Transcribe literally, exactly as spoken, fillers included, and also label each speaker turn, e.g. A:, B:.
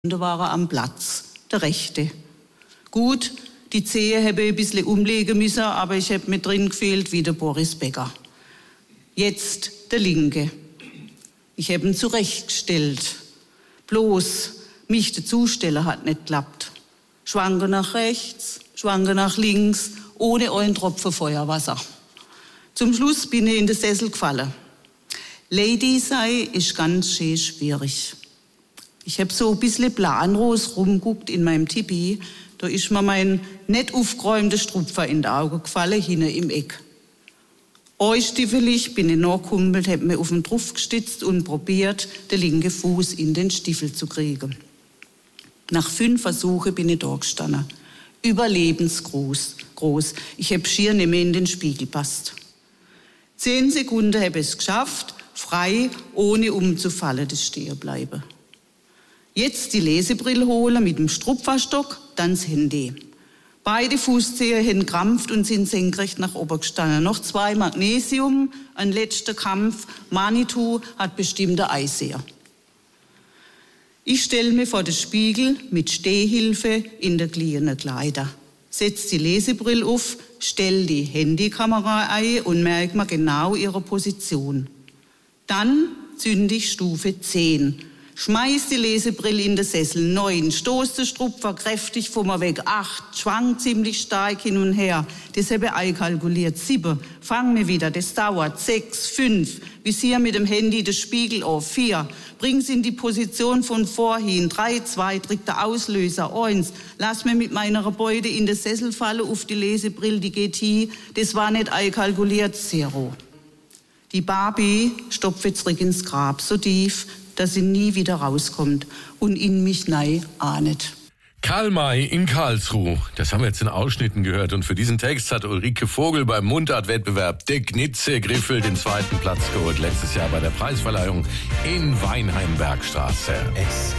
A: Da war er am Platz, der Rechte. Gut, die Zehe habe ich ein bisschen umlegen müssen, aber ich habe mir drin gefühlt wie der Boris Becker. Jetzt der Linke. Ich habe ihn zurechtgestellt. Bloß mich dazustellen hat nicht geklappt. Schwanke nach rechts, schwanke nach links, ohne einen Tropfen Feuerwasser. Zum Schluss bin ich in den Sessel gefallen. Lady sei ist ganz schön schwierig. Ich habe so ein bisschen planlos rumgeguckt in meinem Tipi. Da ist mir mein nicht aufgeräumter Strupfer in die Augen gefallen, hinten im Eck. Einstiefelig bin ich nachgekumpelt, habe mir auf den Truff gestützt und probiert, den linken Fuß in den Stiefel zu kriegen. Nach fünf Versuchen bin ich da gestanden. Überlebensgroß. Groß. Ich habe schier nicht mehr in den Spiegel gepasst. Zehn Sekunden habe ich es geschafft, frei, ohne umzufallen, das Stehenbleiben. Jetzt die Lesebrille holen mit dem Strupferstock, dann das Handy. Beide Fußzehen haben krampft und sind senkrecht nach oben gestanden. Noch zwei Magnesium, ein letzter Kampf. Manitou hat bestimmte Eiseher. Ich stelle mir vor den Spiegel mit Stehhilfe in der gliedernden Kleider. Setz die Lesebrille auf, stell die Handykamera ein und merke mir genau ihre Position. Dann zünde ich Stufe zehn. Schmeiß die Lesebrille in den Sessel. Neun. Stoß den Strupfer kräftig von mir weg. Acht. Schwang ziemlich stark hin und her. Das habe ich einkalkuliert. Sieben. Fang mir wieder. Das dauert. Sechs. Fünf. Visier mit dem Handy den Spiegel auf. Vier. Bring's in die Position von vorhin. Drei. Zwei. Drück der Auslöser. Eins. Lass mir mit meiner Beute in den Sessel fallen auf die Lesebrille. Die geht hin. Das war nicht einkalkuliert. Zero. Die Barbie stopft jetzt zurück ins Grab. So tief, dass sie nie wieder rauskommt und in mich nei ahnet.
B: Karl May in Karlsruhe. Das haben wir jetzt in Ausschnitten gehört. Und für diesen Text hat Ulrike Vogel beim Mundartwettbewerb De Gnitze-Griffel den zweiten Platz geholt. Letztes Jahr bei der Preisverleihung in Weinheim-Bergstraße.